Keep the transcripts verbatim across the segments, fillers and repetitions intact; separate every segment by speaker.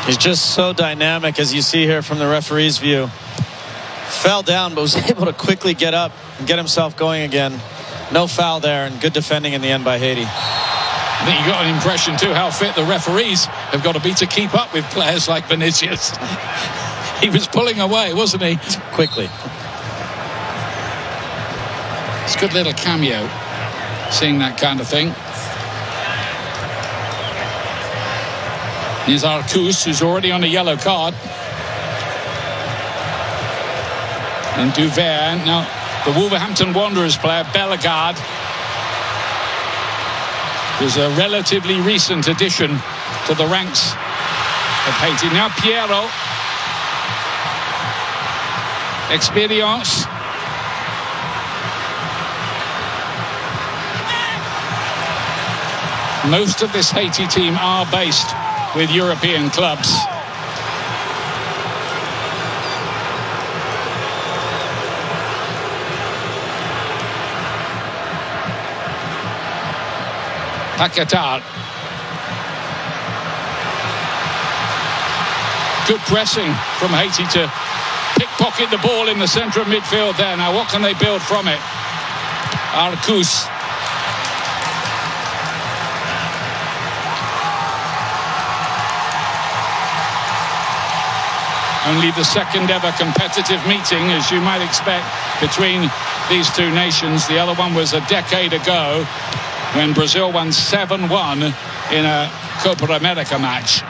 Speaker 1: He's just so dynamic, as you see here from the referee's view. Fell down, but was able to quickly get up and get himself going again. No foul there, and good defending in the end by Haiti.
Speaker 2: I think you got an impression too how fit the referees have got to be to keep up with players like Vinicius. He was pulling away, wasn't he?
Speaker 1: Quickly.
Speaker 2: It's a good little cameo, seeing that kind of thing. Here's Arcus, who's already on a yellow card. And Duvert. Now, the Wolverhampton Wanderers player, Bellegarde, was a relatively recent addition to the ranks of Haiti. Now, Piero. Experience. Most of this Haiti team are based with European clubs. Paquetá. Good pressing from Haiti to pickpocket the ball in the centre of midfield there. Now what can they build from it? Arcus. Only the second ever competitive meeting, as you might expect, between these two nations. The other one was a decade ago when Brazil won seven one in a Copa America match.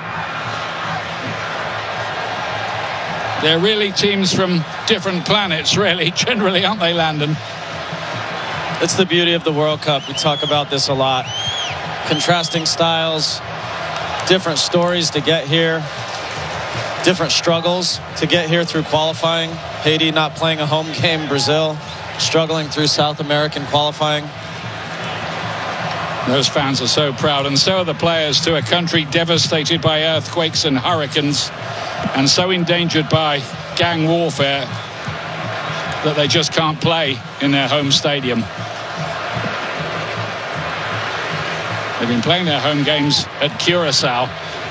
Speaker 2: They're really teams from different planets, really, generally, aren't they, Landon?
Speaker 1: It's the beauty of the World Cup. We talk about this a lot. Contrasting styles, different stories to get here. Different struggles to get here through qualifying. Haiti not playing a home game. Brazil struggling through South American qualifying.
Speaker 2: Those fans are so proud, and so are the players, to a country devastated by earthquakes and hurricanes, and so endangered by gang warfare that they just can't play in their home stadium. They've been playing their home games at Curacao.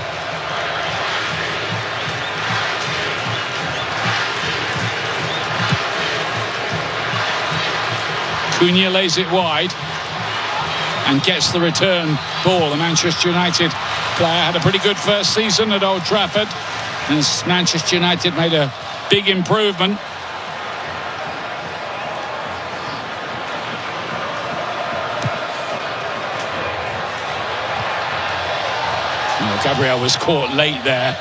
Speaker 2: Cunha lays it wide and gets the return ball. The Manchester United player had a pretty good first season at Old Trafford, and Manchester United made a big improvement. Well, Gabriel was caught late there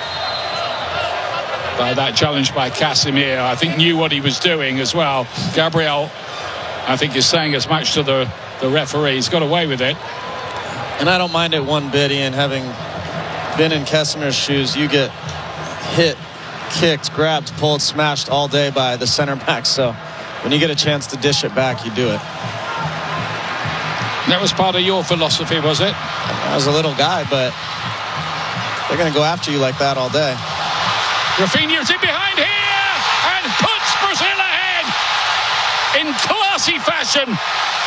Speaker 2: by that challenge by Casemiro. I think knew what he was doing as well. Gabriel, I think, is saying as much to the, the referee. He's got away with it.
Speaker 1: And I don't mind it one bit, Ian. Having been in Casemiro's shoes, you get hit, kicked, grabbed, pulled, smashed all day by the center back. So when you get a chance to dish it back, you do it.
Speaker 2: That was part of your philosophy, was it?
Speaker 1: I was a little guy, but they're going to go after you like that all day.
Speaker 2: Rafinha's in behind here and puts Brazil ahead in classy fashion.